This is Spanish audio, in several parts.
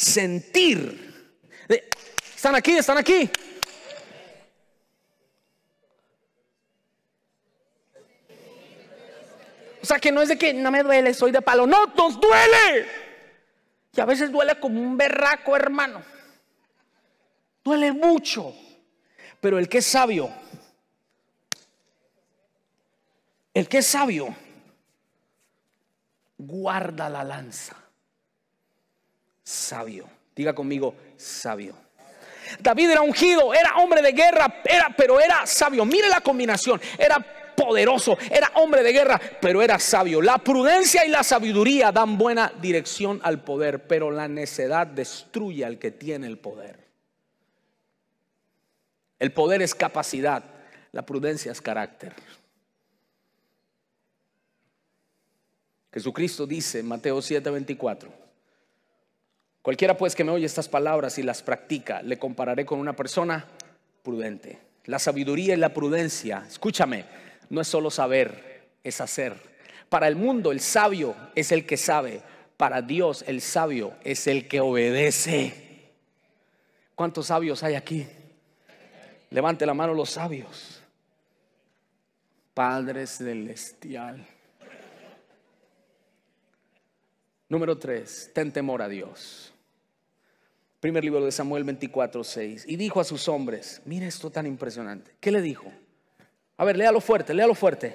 sentir. ¿Están aquí? ¿Están aquí? O sea, que no es de que no me duele, soy de palo. No, nos duele. Y a veces duele como un berraco, hermano. Duele mucho. Pero el que es sabio, guarda la lanza. Sabio. Diga conmigo, sabio. David era ungido, era hombre de guerra, pero era sabio. Mire la combinación. Era poderoso, era hombre de guerra, pero era sabio. La prudencia y la sabiduría dan buena dirección al poder, pero la necedad destruye al que tiene el poder. El poder es capacidad, la prudencia es carácter. Jesucristo dice en Mateo 7:24: cualquiera pues que me oye estas palabras y las practica, le compararé con una persona prudente. La sabiduría y la prudencia, escúchame, no es solo saber, es hacer. Para el mundo el sabio es el que sabe, para Dios el sabio es el que obedece. ¿Cuántos sabios hay aquí? Levante la mano los sabios. Padre celestial. Número 3, ten temor a Dios. Primer libro de Samuel 24:6. Y dijo a sus hombres, mire esto tan impresionante. ¿Qué le dijo? A ver, léalo fuerte, léalo fuerte.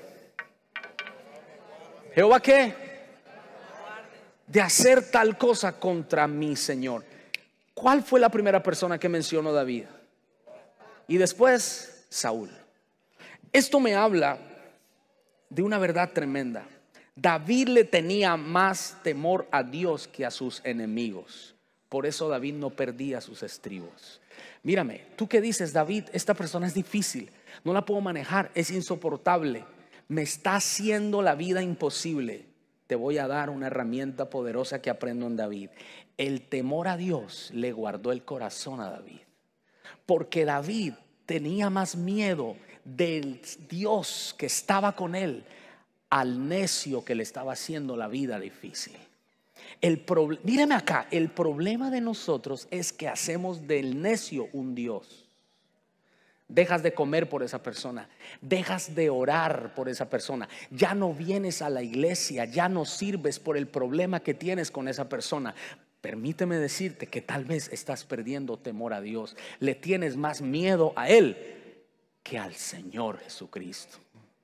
¿Jehová qué? De hacer tal cosa contra mi Señor. ¿Cuál fue la primera persona que mencionó David? Y después Saúl. Esto me habla de una verdad tremenda. David le tenía más temor a Dios que a sus enemigos. Por eso David no perdía sus estribos. Mírame, tú que dices, David, esta persona es difícil, no la puedo manejar, es insoportable, me está haciendo la vida imposible. Te voy a dar una herramienta poderosa que aprendo en David. El temor a Dios le guardó el corazón a David. Porque David tenía más miedo del Dios que estaba con él al necio que le estaba haciendo la vida difícil. Míreme acá, el problema de nosotros es que hacemos del necio un Dios. Dejas de comer por esa persona, dejas de orar por esa persona, ya no vienes a la iglesia, ya no sirves por el problema que tienes con esa persona. Permíteme decirte que tal vez estás perdiendo temor a Dios. Le tienes más miedo a Él que al Señor Jesucristo.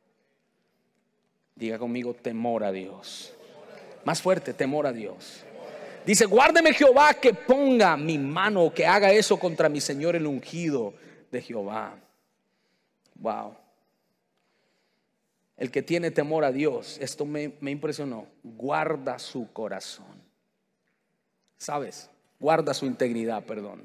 Diga conmigo, temor a Dios. Más fuerte, temor a Dios. Dice, guárdeme Jehová que ponga mi mano, que haga eso contra mi Señor el ungido de Jehová. Wow. El que tiene temor a Dios, esto me impresionó, guarda su corazón. ¿Sabes? Guarda su integridad, perdón.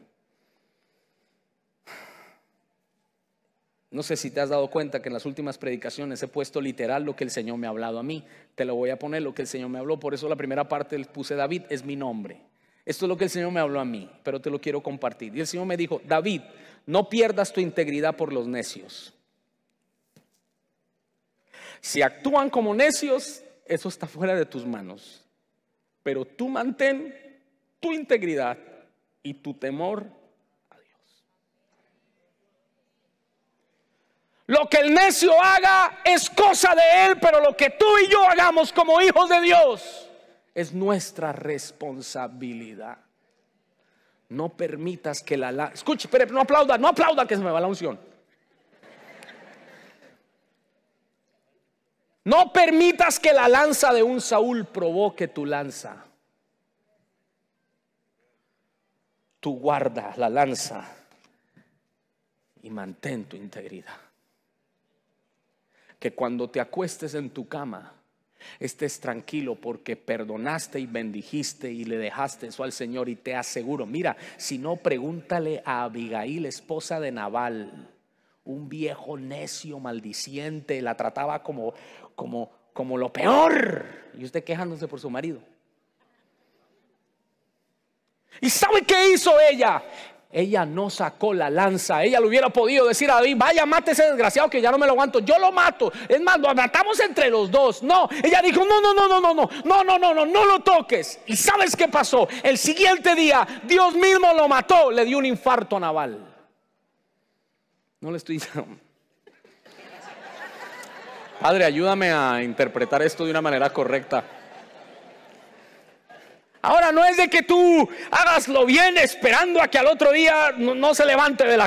No sé si te has dado cuenta que en las últimas predicaciones he puesto literal lo que el Señor me ha hablado a mí. Te lo voy a poner lo que el Señor me habló. Por eso la primera parte puse David, es mi nombre. Esto es lo que el Señor me habló a mí, pero te lo quiero compartir. Y el Señor me dijo, David, no pierdas tu integridad por los necios. Si actúan como necios, eso está fuera de tus manos. Pero tú mantén tu integridad y tu temor a Dios. Lo que el necio haga es cosa de él, pero lo que tú y yo hagamos como hijos de Dios es nuestra responsabilidad. No permitas que escuche, pero no aplauda que se me va la unción. No permitas que la lanza de un Saúl provoque tu lanza. Tú guarda la lanza y mantén tu integridad. Que cuando te acuestes en tu cama estés tranquilo porque perdonaste y bendijiste y le dejaste eso al Señor. Y te aseguro, mira, si no, pregúntale a Abigail, esposa de Nabal, un viejo necio maldiciente, la trataba como lo peor, y usted quejándose por su marido. ¿Y sabe qué hizo ella? ella no sacó la lanza. Ella le hubiera podido decir a David: vaya, mate ese desgraciado que ya no me lo aguanto, yo lo mato, es más, lo matamos entre los dos. No, ella dijo: no lo toques. ¿Y sabes qué pasó? El siguiente día Dios mismo lo mató, le dio un infarto a Nabal. No le estoy diciendo. Padre, ayúdame a interpretar esto de una manera correcta. Ahora, no es de que tú hagas lo bien esperando a que al otro día no se levante de la